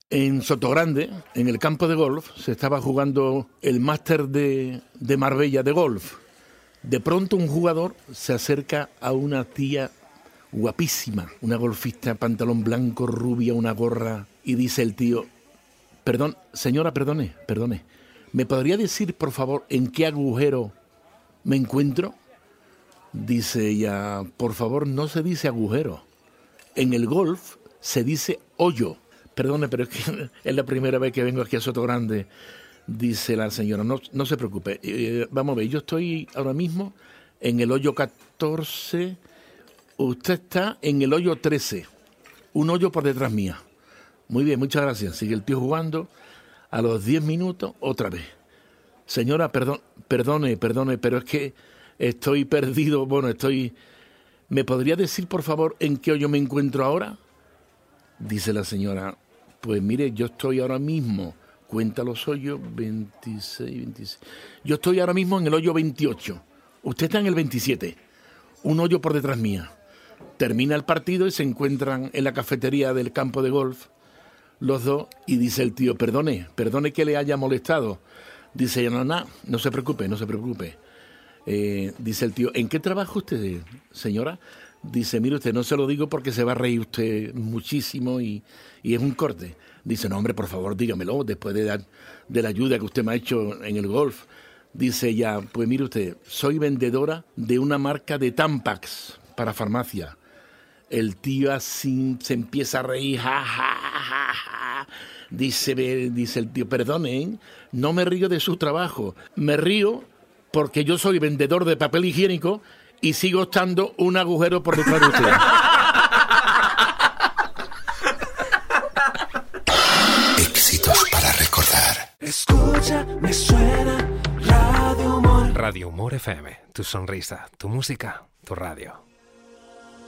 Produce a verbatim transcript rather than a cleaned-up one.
En Sotogrande, en el campo de golf, se estaba jugando el máster de, de Marbella de golf. De pronto un jugador se acerca a una tía guapísima, una golfista, pantalón blanco, rubia, una gorra, y dice el tío: perdón, señora, perdone, perdone, ¿me podría decir, por favor, en qué agujero me encuentro? Dice ella: por favor, no se dice agujero. En el golf se dice hoyo. Perdone, pero es que es la primera vez que vengo aquí a Sotogrande. Dice la señora: no, no se preocupe. Eh, vamos a ver, yo estoy ahora mismo en el hoyo catorce. Usted está en el hoyo trece. Un hoyo por detrás mía. Muy bien, muchas gracias. Sigue el tío jugando. A los diez minutos, otra vez: señora, perdón, perdone, perdone, pero es que estoy perdido. Bueno, estoy... ¿Me podría decir, por favor, en qué hoyo me encuentro ahora? Dice la señora: pues mire, yo estoy ahora mismo... Cuenta los hoyos, veintiséis, veintiséis. Yo estoy ahora mismo en el hoyo veintiocho. Usted está en el veintisiete. Un hoyo por detrás mía. Termina el partido y se encuentran en la cafetería del campo de golf los dos, y dice el tío: perdone, perdone que le haya molestado. Dice ella: no, no, no se preocupe, no se preocupe. Eh, dice el tío: ¿en qué trabaja usted, señora? Dice: mire usted, no se lo digo porque se va a reír usted muchísimo y, y es un corte. Dice: no, hombre, por favor, dígamelo, después de, dar, de la ayuda que usted me ha hecho en el golf. Dice ella: pues mire usted, soy vendedora de una marca de Tampax para farmacia. El tío así se empieza a reír, ja, ja, ja, ja. Dice, dice el tío: perdone, ¿eh? No me río de su trabajo, me río porque yo soy vendedor de papel higiénico y sigo estando un agujero por detrás de usted. Éxitos para recordar. Escucha, me suena Radio Humor. Radio Humor F M, tu sonrisa, tu música, tu radio.